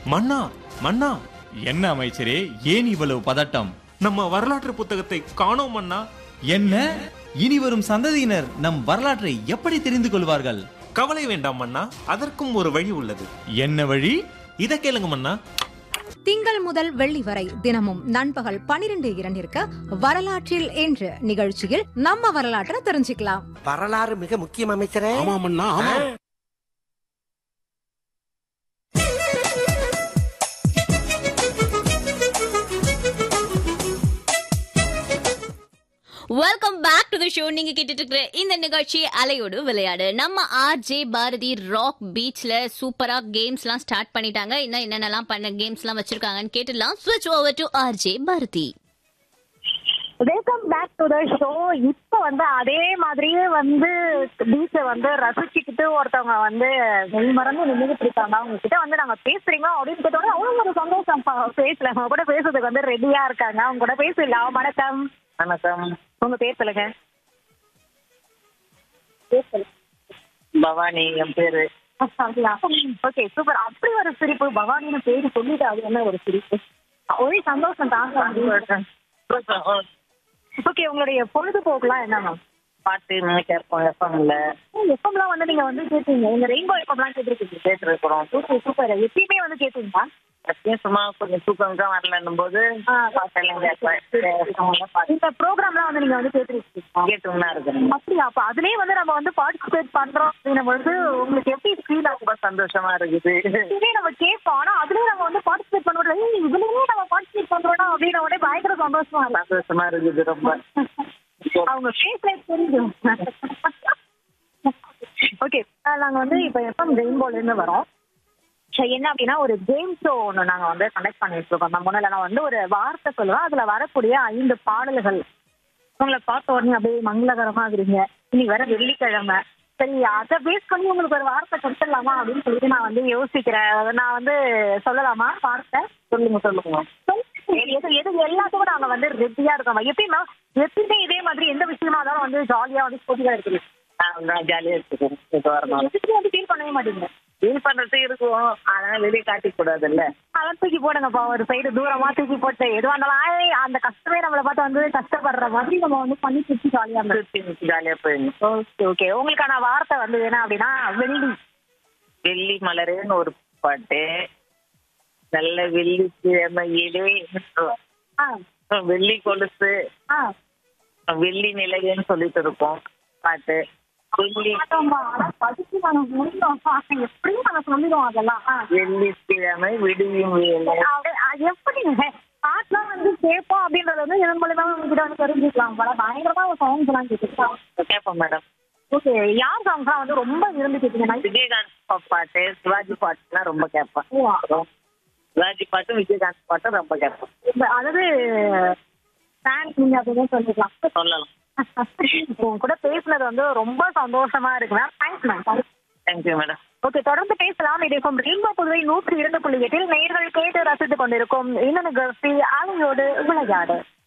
மன்னா மன்னா, என்ன அமைச்சரே, ஏன் இவ்வளவு பதட்டம்? நம்ம வரலாற்று புத்தகத்தை காணோம் மன்னா. என்ன? இனி வரும் சந்ததியினர் நம் வரலாற்றை எப்படி தெரிந்து கொள்வார்கள்? கவலை வேண்டாம் மன்னா, அதற்கும் ஒரு வழி உள்ளது. என்ன வழி? இத கேளுங்க மன்னா. திங்கள் முதல் வெள்ளி வரை தினமும் நண்பகல் 12:02 வரலாற்றில் என்று நிகழ்ச்சியில் நம்ம வரலாற்றை தெரிஞ்சுக்கலாம். வரலாறு மிக முக்கியம் அமைச்சரே. ஆமாமண்ணா, ஆமா. Welcome back to the show. நீங்க கேட்டுட்டு இருக்கிற இந்த நிகழ்ச்சி அலையோடு விளையாடு. நம்ம ஆர்ஜே பாரதி ராக் பீச்ல சூப்பரா கேம்ஸ் எல்லாம் ஸ்டார்ட் பண்ணிட்டாங்க. இன்னும் என்னென்னலாம் பண்ண கேம்ஸ் எல்லாம் வச்சிருக்காங்கன்னு கேட்டுலாம். ஸ்விட்ச் over to RJ Bharathi. Welcome back to the show. இப்ப அதே மாதிரியே பீச்சை ரசிச்சுக்கிட்டு ஒருத்தவங்க நெல் மறந்து நின்றுட்டு இருக்காங்க. அவங்க கிட்ட நாங்க பேசுறீங்க அப்படின்னு கேட்டோட அவங்க ஒரு சந்தோஷம் பேசல. அவங்க கூட பேசுறதுக்கு ரெடியா இருக்காங்க. அவங்க கூட பேசலாம். வணக்கம். வணக்கம். உங்க பேர் சொல்லுங்க. பவானி என் பேரு. Okay, super. அப்படி ஒரு சிரிப்பு, பவானின்னு பேரு சொல்லிட்டு அது என்ன ஒரு சிரிப்பு, ஒரே சந்தோஷம் தாங்க. ஓகே, உங்களுடைய பொழுதுபோக்குலாம் என்ன மேம்? பாட்டு கேட்போம் எஃப்எம்ல. எஃப்எம்லாம் நீங்க கேட்டீங்க? இந்த ரெயின்போ எஃப்எம்லாம் கேட்டுருக்கீங்க? கேட்டுருக்கிறோம். Okay, super. எப்பயுமே கேட்டீங்களா? சும்மா கொஞ்சம் தூக்கம் தான் வரலன்னும் போது இந்த ப்ரோக்ராம்லாம் நீங்க கேட்டுருக்கீங்க? கேட்டுதான் இருக்கிறேன். அப்படியா? அப்ப அதுலயே நம்ம பார்ட்டிசிபேட் பண்றோம் அப்படின்னும் பொழுது உங்களுக்கு எப்படி ஃபீல் ஆகும்? ரொம்ப சந்தோஷமா இருக்குது. இதே நம்ம கேட்போம், ஆனா அதுலயே நம்ம பார்ட்டிசிபேட் பண்றோம், இதுலயே நம்ம பார்ட்டிசிபேட் பண்றோம் அப்படின்னு உடனே பயங்கர சந்தோஷமா இருக்குது ரொம்ப. அவங்க ஃபேஸ்ல தெரியுது. ஓகே, நாங்க இப்ப எஃப்எம் ரெயின்போல இருந்து வரோம். என்ன அப்படின்னா ஒரு கேம் ஷோ ஒன்று நாங்கள் கண்டக்ட் பண்ணிட்டு இருக்கோம். நம்ம முன்னாடி நான் ஒரு வார்த்தை சொல்லுவேன். அதுல வரக்கூடிய 5 பாடல்கள் உங்களை பார்த்த உடனே அப்படியே மங்களகரமா இருக்கிறீங்க. இன்னைக்கு வேற வெள்ளிக்கிழமை, சரி அதை பேஸ் பண்ணி உங்களுக்கு ஒரு வார்த்தை கொடுத்துடலாமா அப்படின்னு சொல்லிட்டு நான் யோசிக்கிறேன். நான் சொல்லலாமா வார்த்தை? சொல்லுங்க. எது எல்லாத்துக்கும் நாங்க ரெடியா இருக்கோம். எப்பயுமே இதே மாதிரி எந்த விஷயமா இருந்தாலும் ஜாலியா போட்டியா இருக்குது. ஜாலியா இருக்குது. ஃபீல் பண்ணவே மாட்டீங்க? ஃபீல் பண்றது இருக்கும், அதனால வெளியே காட்டிக்க கூடாதுல்ல. அதான் தூக்கி போடுங்கப்பா, ஒரு சைடு தூரமா தூக்கி போட்டு எதுவா இருந்தாலும் அந்த கஷ்டமே நம்மளை பார்த்து கஷ்டப்படுற மாதிரி நம்ம பண்ணி சுற்றி ஜாலியா ஜாலியா போயிடணும். Okay okay. உங்களுக்கான வார்த்தை என்ன அப்படின்னா வெள்ளி. வெள்ளி மலரேன்னு ஒரு பாட்டு. நல்ல வெள்ளி கிழமையிலே வெள்ளி கொலுசு வெள்ளி நிலையன்னு சொல்லிட்டு இருக்கோம் பாட்டு. வெள்ளிக்கிழமை விடுவியும் எப்படி பாட்டுலாம் கேட்போம் அப்படின்றது இதன் மூலமா உங்ககிட்ட தெரிஞ்சுக்கலாம். பயங்கரமா சாங்ஸ் எல்லாம் கேட்போம் மேடம். ஓகே, யார் சாங்ஸ் எல்லாம் ரொம்ப விரும்பி கேட்டீங்கன்னா? விஜயகாந்த் பாட்டு, சிவாஜி பாட்டுலாம் ரொம்ப கேட்பேன். சிவாஜி பாட்டும் விஜயகாந்த் பாட்டும் ரொம்ப கேட்பேன். அதாவது நீங்க அப்படின்னு சொல்லிக்கலாம். சொல்லலாம். உங்க கூட பேசுனது ரொம்ப சந்தோஷமா இருக்கு ma'am. Thanks ma'am. Thank you madam. Okay, தொடர்ந்து பேசலாம். இது ரெயின்போ புதுவை 102.8 நேயர்கள் கேட்டு ரசித்துக் கொண்டிருக்கும் இந்த நிகழ்ச்சி அலையோடு விளையாடு.